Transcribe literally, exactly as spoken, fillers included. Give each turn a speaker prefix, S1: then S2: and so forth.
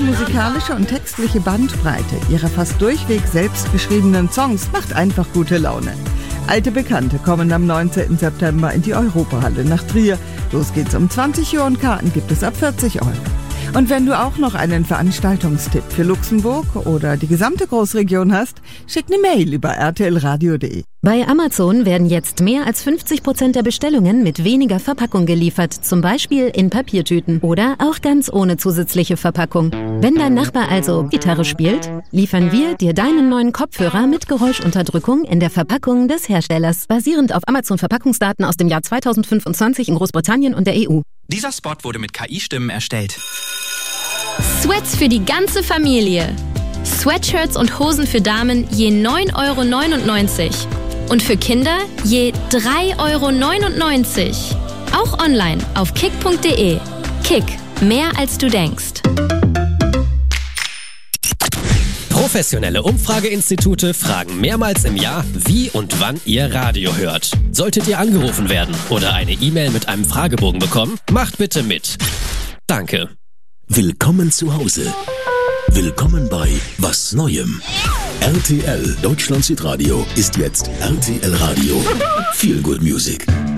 S1: musikalische und textliche Bandbreite ihrer fast durchweg selbstgeschriebenen Songs macht einfach gute Laune. Alte Bekannte kommen am neunzehnten September in die Europahalle nach Trier. Los geht's um zwanzig Uhr und Karten gibt es ab vierzig Euro. Und wenn du auch noch einen Veranstaltungstipp für Luxemburg oder die gesamte Großregion hast, schick eine Mail über r t l radio punkt d e.
S2: Bei Amazon werden jetzt mehr als fünfzig Prozent der Bestellungen mit weniger Verpackung geliefert, zum Beispiel in Papiertüten oder auch ganz ohne zusätzliche Verpackung. Wenn dein Nachbar also Gitarre spielt, liefern wir dir deinen neuen Kopfhörer mit Geräuschunterdrückung in der Verpackung des Herstellers, basierend auf Amazon-Verpackungsdaten aus dem Jahr zweitausendfünfundzwanzig in Großbritannien und der E U.
S3: Dieser Spot wurde mit K I-Stimmen erstellt.
S4: Sweats für die ganze Familie. Sweatshirts und Hosen für Damen je neun Euro neunundneunzig. Und für Kinder je drei Euro neunundneunzig. Auch online auf kick punkt d e. Kick, mehr als du denkst.
S5: Professionelle Umfrageinstitute fragen mehrmals im Jahr, wie und wann ihr Radio hört. Solltet ihr angerufen werden oder eine E-Mail mit einem Fragebogen bekommen, macht bitte mit. Danke.
S6: Willkommen zu Hause. Willkommen bei Was Neuem. R T L Deutschland Südradio ist jetzt R T L Radio. Feel Good Music.